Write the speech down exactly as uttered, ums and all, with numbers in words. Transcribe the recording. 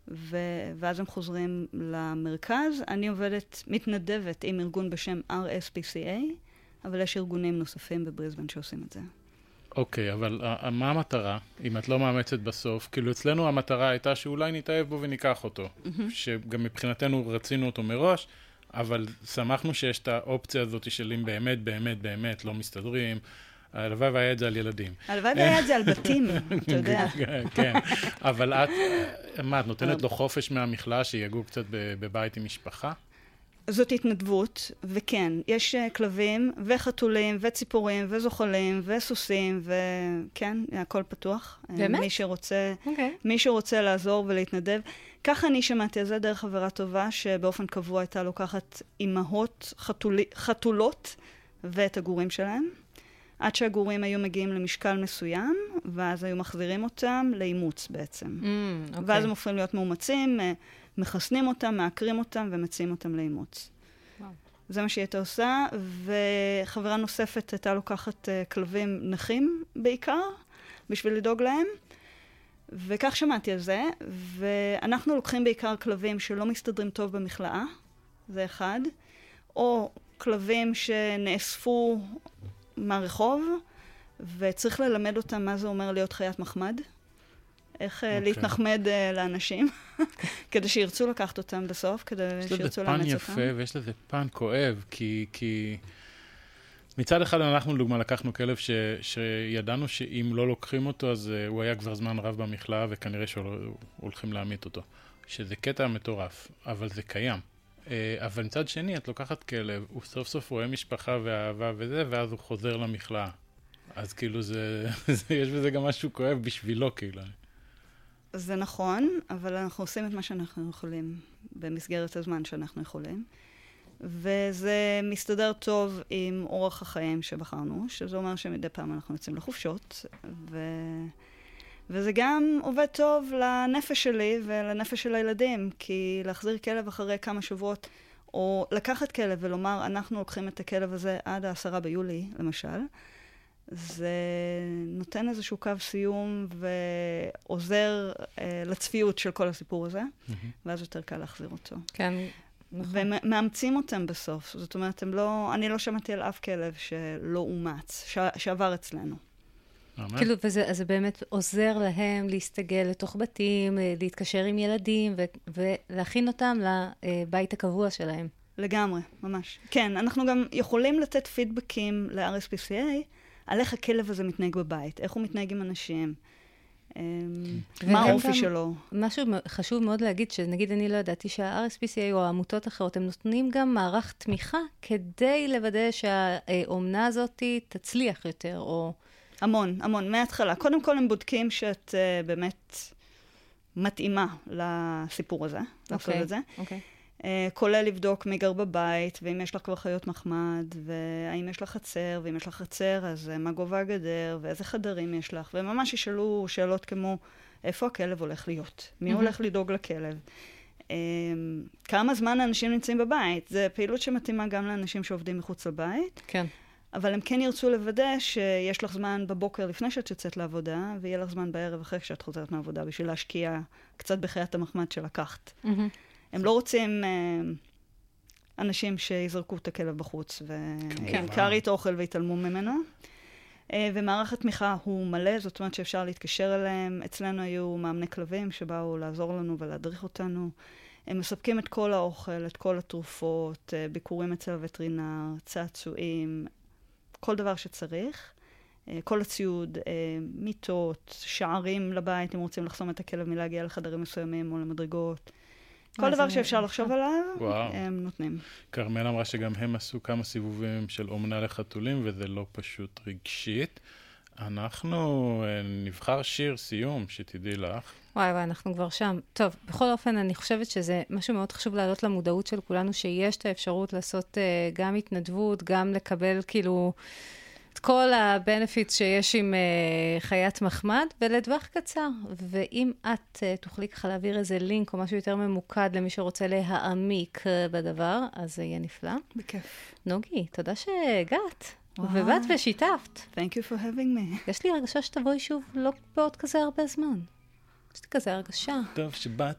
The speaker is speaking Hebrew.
ו- ואז הם חוזרים למרכז. אני עובדת, מתנדבת עם ארגון בשם אר אס פי סי איי, אבל יש ארגונים נוספים בבריסבן שעושים את זה. אוקיי, אבל uh, מה המטרה, אם את לא מאמצת בסוף? כאילו אצלנו המטרה הייתה שאולי נתאהב בו וניקח אותו, mm-hmm. שגם מבחינתנו רצינו אותו מראש, אבל שמחנו שיש את האופציה הזאת של אם באמת, באמת, באמת לא מסתדרים, הלוואי והיה את זה על ילדים. הלוואי והיה את זה על בתים, אתה יודע. כן, אבל את, מה, את נותנת לו חופש מהמכלאה שיגור קצת בבית עם משפחה? זאת התנדבות, וכן, יש כלבים וחתולים וציפורים וזוחלים וסוסים, וכן, הכל פתוח. באמת? מי שרוצה, okay. מי שרוצה לעזור ולהתנדב. ככה אני שמעתי על זה דרך חברה טובה, שבאופן קבוע הייתה לוקחת אימהות חתולי, חתולות ואת הגורים שלהם, עד שהגורים היו מגיעים למשקל מסוים, ואז היו מחזירים אותם לאימוץ בעצם. Mm, okay. ואז הם הופכים להיות מאומצים, מחסנים אותם, מעקרים אותם ומציעים אותם לאימוץ. Wow. זה מה שהיא הייתה עושה, וחברה נוספת הייתה לוקחת uh, כלבים נכים בעיקר, בשביל לדאוג להם, וכך שמעתי על זה, ואנחנו לוקחים בעיקר כלבים שלא מסתדרים טוב במכלאה, זה אחד, או כלבים שנאספו מהרחוב, וצריך ללמד אותם מה זה אומר להיות חיית מחמד, איך okay. להתנחמד uh, לאנשים, כדי שירצו לקחת אותם בסוף, כדי שירצו לאמץ אותם. יש לזה פן יפה ויש לזה פן כואב, כי, כי מצד אחד אנחנו לדוגמה לקחנו כלב ש, שידענו שאם לא לוקחים אותו, אז uh, הוא היה כבר זמן רב במכלאה, וכנראה שהולכים להמית אותו. שזה קטע מטורף, אבל זה קיים. Uh, אבל מצד שני, את לוקחת כלב, הוא סוף סוף רואה משפחה ואהבה וזה, ואז הוא חוזר למכלאה. אז כאילו זה, זה, יש בזה גם משהו כואב בשבילו, כאילו. זה נכון, אבל אנחנו עושים את מה שאנחנו יכולים, במסגרת הזמן שאנחנו יכולים. וזה מסתדר טוב עם אורח החיים שבחרנו, שזה אומר שמדי פעם אנחנו יוצאים לחופשות, ו... וזה גם עובד טוב לנפש שלי ולנפש של הילדים, כי להחזיר כלב אחרי כמה שבועות, או לקחת כלב ולומר, אנחנו לוקחים את הכלב הזה עד העשרה ביולי, למשל, זה נותן איזשהו קו סיום ועוזר אה, לצפיות של כל הסיפור הזה, mm-hmm. ואז יותר קל להחזיר אותו. כן, נכון. ומאמצים אותם בסוף. זאת אומרת, הם לא, אני לא שמעתי על אף כלב שלא אומץ, ש, שעבר אצלנו. כאילו, וזה, אז זה באמת עוזר להם להסתגל לתוך בתים, להתקשר עם ילדים, ו, ולהכין אותם לבית הקבוע שלהם. לגמרי, ממש. כן, אנחנו גם יכולים לתת פידבקים ל-אר אס פי סי איי, על איך הכלב הזה מתנהג בבית, איך הוא מתנהג עם אנשים, מה האופי שלו. משהו חשוב מאוד להגיד, שנגיד אני לא ידעתי שה-אר אס פי סי איי או העמותות אחרות, הם נותנים גם מערך תמיכה, כדי לוודא שהאומנה הזאת תצליח יותר, או... המון, המון, מההתחלה. קודם כל הם בודקים שאת uh, באמת מתאימה לסיפור הזה, לעשות את זה. אוקיי. Uh, כולל לבדוק מי גר בבית, ואם יש לך כבר חיות מחמד, והאם יש לך חצר, ואם יש לך חצר, אז uh, מה גובה הגדר, ואיזה חדרים יש לך, וממש ישאלו שאלות כמו, איפה הכלב הולך להיות? מי mm-hmm. הולך לדאוג לכלב? Um, כמה זמן האנשים נמצאים בבית? זה פעילות שמתאימה גם לאנשים שעובדים מחוץ לבית. כן. אבל הם כן ירצו לוודא שיש לך זמן בבוקר לפני שאת יוצאת לעבודה, ויהיה לך זמן בערב אחרי שאת חוזרת מהעבודה, בשביל להשקיע קצת בחיית המחמד שלקחת. Mm-hmm. הם לא רוצים אה, אנשים שיזרקו את הכלב בחוץ, ועיקר איתו אוכל והתעלמו ממנו. אה, ומערך התמיכה הוא מלא, זאת אומרת שאפשר להתקשר אליהם. אצלנו היו מאמני כלבים שבאו לעזור לנו ולהדריך אותנו. הם מספקים את כל האוכל, את כל התרופות, אה, ביקורים אצל הווטרינר, צעצועים, כל דבר שצריך. כל הציוד, מיטות, שערים לבית, אם רוצים לחסום את הכלב מלהגיע לחדרים מסוימים או למדרגות. כל דבר שאפשר לחשוב עליו, הם נותנים. כרמל אמרה שגם הם עשו כמה סיבובים של אומנה לחתולים, וזה לא פשוט רגשית. אנחנו נבחר שיר סיום, שתדעי לך. וואי וואי, אנחנו כבר שם. טוב, בכל אופן, אני חושבת שזה משהו מאוד חשוב להעלות למודעות של כולנו, שיש את האפשרות לעשות uh, גם התנדבות, גם לקבל כאילו את כל הבנפיטס שיש עם uh, חיית מחמד, ולטווח קצר. ואם את uh, תוכלי ככה להעביר איזה לינק או משהו יותר ממוקד למי שרוצה להעמיק uh, בדבר, אז זה יהיה נפלא. בכיף. נוגי, תודה שהגעת. ובאת ושיתפת. Thank you for having me. יש לי הרגשה שתבואי שוב לא בעוד כזה הרבה זמן. יש לי כזה הרגשה. טוב שבאת.